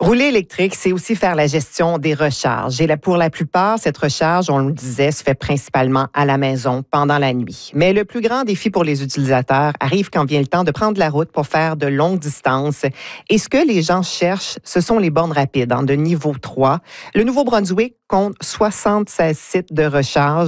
Rouler électrique, c'est aussi faire la gestion des recharges. Et pour la plupart, cette recharge, on le disait, se fait principalement à la maison pendant la nuit. Mais le plus grand défi pour les utilisateurs arrive quand vient le temps de prendre la route pour faire de longues distances. Et ce que les gens cherchent, ce sont les bornes rapides de niveau 3. Le Nouveau-Brunswick compte 76 sites de recharge